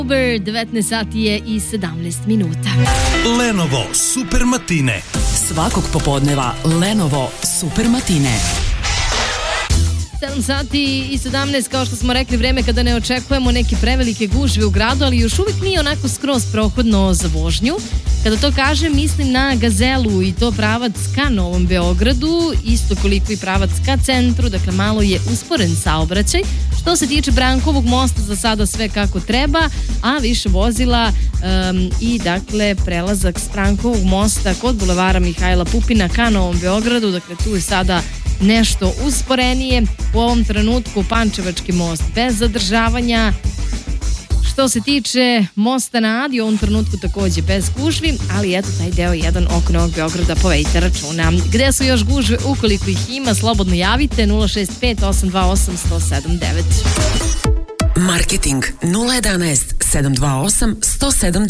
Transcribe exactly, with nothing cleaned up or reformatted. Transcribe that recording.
devetnaest sati je i sedamnaest minuta. Lenovo Super Matine. Svakog popodneva Lenovo Super Matine. sedam sati i sedamnaest, kao što smo rekli, vreme kada ne očekujemo neke prevelike gužve u gradu, ali još uvijek nije onako skroz prohodno za vožnju. Kada to kažem, mislim na Gazelu i to pravac ka Novom Beogradu, isto koliko i pravac ka centru, dakle malo je usporen saobraćaj. Što se tiče Brankovog mosta, za sada sve kako treba, a više vozila um, i dakle prelazak s Brankovog mosta kod bulevara Mihajla Pupina ka Novom Beogradu, dakle tu je sada nešto usporenije. U ovom trenutku Pančevački most bez zadržavanja. Što se tiče mosta na Adi, u ovom trenutku takođe bez gužvi, ali eto taj deo jedan oko Novog Beograda, povedite računa. Gde su još gužve, ukoliko ih ima, slobodno javite nula šest pet osam dva osam sto sedam devet. Marketing nula jedanaest sedam dva osam sto sedam devet.